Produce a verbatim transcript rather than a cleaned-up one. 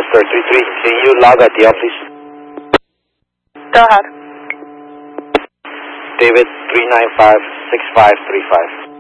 Oscar three three, can you log at the office? Go ahead. David three nine five six five three five.